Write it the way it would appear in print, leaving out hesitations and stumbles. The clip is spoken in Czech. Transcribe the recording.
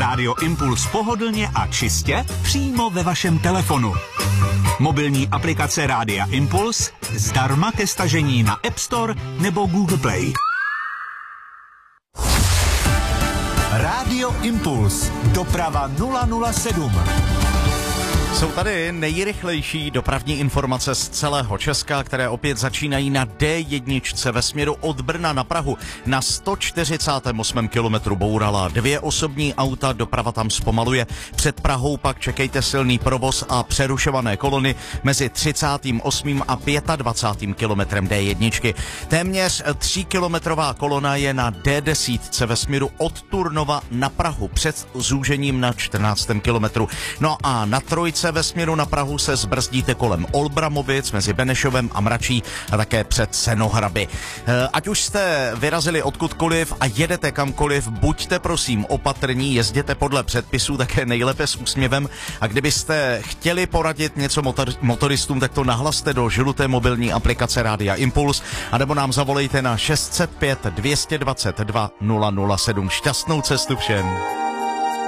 Rádio Impuls pohodlně a čistě přímo ve vašem telefonu. Mobilní aplikace Rádia Impuls zdarma ke stažení na App Store nebo Google Play. Rádio Impuls. Doprava 007. Jsou tady nejrychlejší dopravní informace z celého Česka, které opět začínají na D1 ve směru od Brna na Prahu. Na 148. kilometru bourala 2 osobní auta, doprava tam zpomaluje. Před Prahou pak čekejte silný provoz a přerušované kolony mezi 38. a 25. kilometrem D1. Téměř 3kilometrová kolona je na D10 ve směru od Turnova na Prahu před zúžením na 14. kilometru. No a na trojce ve směru na Prahu se zbrzdíte kolem Olbramovic mezi Benešovem a Mračí a také před Senohraby. Ať už jste vyrazili odkudkoliv a jedete kamkoliv, buďte prosím opatrní, jezděte podle předpisů, také nejlépe s úsměvem, a kdybyste chtěli poradit něco motoristům, tak to nahlaste do žluté mobilní aplikace Rádia Impuls, anebo nám zavolejte na 605 222 007. Šťastnou cestu všem.